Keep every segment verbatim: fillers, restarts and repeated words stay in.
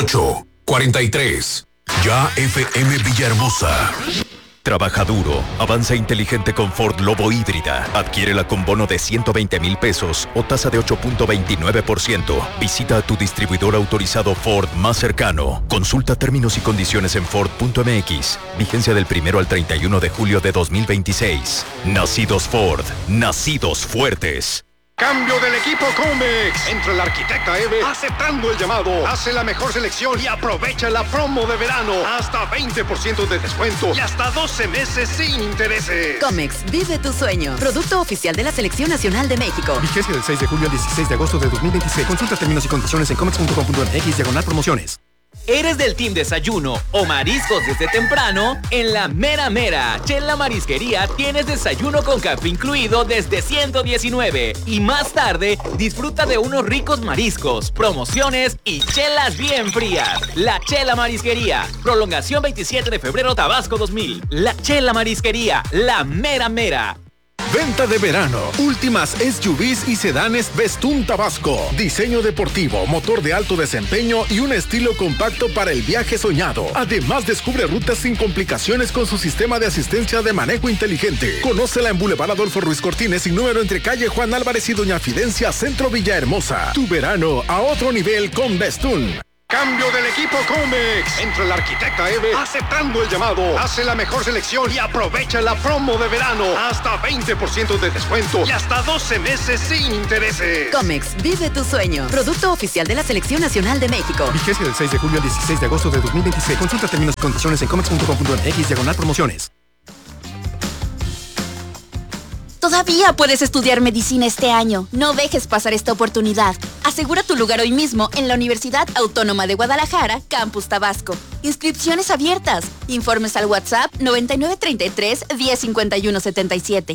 ocho cuarenta y tres. Ya F M Villahermosa. Trabaja duro, avanza inteligente con Ford Lobo híbrida. Adquiérela con bono de ciento veinte mil pesos o tasa de ocho punto veintinueve por ciento. Visita a tu distribuidor autorizado Ford más cercano. Consulta términos y condiciones en Ford punto M X. Vigencia del primero al treinta y uno de julio de dos mil veintiséis. Nacidos Ford, nacidos fuertes. Cambio del equipo Comex. Entra el arquitecta Eve aceptando el llamado. Hace la mejor selección y aprovecha la promo de verano. Hasta veinte por ciento de descuento y hasta doce meses sin intereses. Comex, vive tu sueño. Producto oficial de la Selección Nacional de México. Vigencia del seis de julio al dieciséis de agosto de dos mil veintiséis. Consulta términos y condiciones en comex punto com punto m x diagonal promociones. ¿Eres del team desayuno o mariscos desde temprano? En la Mera Mera, Chela Marisquería, tienes desayuno con café incluido desde ciento diecinueve. Y más tarde, disfruta de unos ricos mariscos, promociones y chelas bien frías. La Chela Marisquería, prolongación veintisiete de febrero, Tabasco dos mil. La Chela Marisquería, la Mera Mera. Venta de verano. Últimas S U Vs y sedanes Bestún Tabasco. Diseño deportivo, motor de alto desempeño y un estilo compacto para el viaje soñado. Además, descubre rutas sin complicaciones con su sistema de asistencia de manejo inteligente. Conócela en Boulevard Adolfo Ruiz Cortines, sin número, entre calle Juan Álvarez y Doña Fidencia, Centro Villahermosa. Tu verano a otro nivel con Bestún. Cambio del equipo Comex. Entra el arquitecta Eve aceptando el llamado. Hace la mejor selección y aprovecha la promo de verano. Hasta veinte por ciento de descuento y hasta doce meses sin intereses. Comex, vive tu sueño. Producto oficial de la Selección Nacional de México. Vigencia del seis de julio al dieciséis de agosto de dos mil veintiséis. Consulta términos y condiciones en comex punto com punto m x diagonal promociones. Todavía puedes estudiar medicina este año. No dejes pasar esta oportunidad. Asegura tu lugar hoy mismo en la Universidad Autónoma de Guadalajara, Campus Tabasco. Inscripciones abiertas. Informes al WhatsApp noventa y nueve treinta y tres diez cincuenta y uno setenta y siete.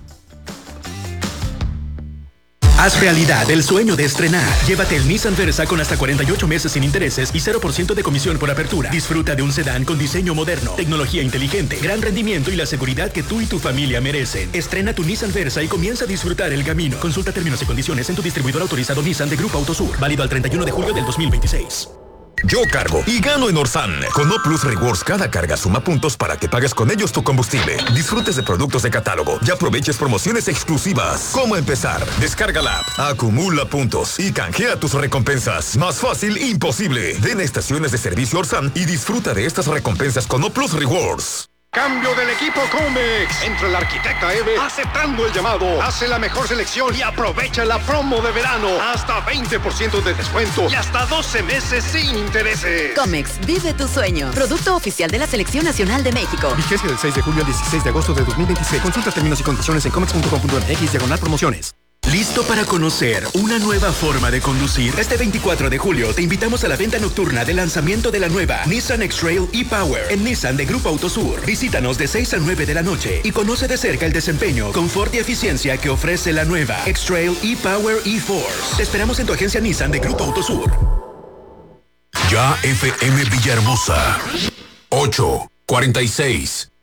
Haz realidad el sueño de estrenar. Llévate el Nissan Versa con hasta cuarenta y ocho meses sin intereses y cero por ciento de comisión por apertura. Disfruta de un sedán con diseño moderno, tecnología inteligente, gran rendimiento y la seguridad que tú y tu familia merecen. Estrena tu Nissan Versa y comienza a disfrutar el camino. Consulta términos y condiciones en tu distribuidor autorizado Nissan de Grupo Autosur. Válido al treinta y uno de julio del dos mil veintiséis. Yo cargo y gano en Orsan. Con O Plus Rewards, cada carga suma puntos para que pagues con ellos tu combustible. Disfrutes de productos de catálogo y aproveches promociones exclusivas. ¿Cómo empezar? Descarga la app, acumula puntos y canjea tus recompensas. Más fácil, imposible. Ven a estaciones de servicio Orsan y disfruta de estas recompensas con O Plus Rewards. Cambio del equipo Comex. Entra el arquitecta Eve aceptando el llamado. Hace la mejor selección y aprovecha la promo de verano. Hasta veinte por ciento de descuento y hasta doce meses sin intereses. Comex, vive tu sueño. Producto oficial de la Selección Nacional de México. Vigencia del seis de julio al dieciséis de agosto de dos mil veintiséis. Consulta términos y condiciones en comex punto com punto m x diagonal promociones. ¿Listo para conocer una nueva forma de conducir? Este veinticuatro de julio te invitamos a la venta nocturna de lanzamiento de la nueva Nissan X-Trail e-Power en Nissan de Grupo Autosur. Visítanos de seis a nueve de la noche y conoce de cerca el desempeño, confort y eficiencia que ofrece la nueva X-Trail e-Power e-Force. Te esperamos en tu agencia Nissan de Grupo Autosur. Ya F M Villahermosa. ocho cuarenta y seis.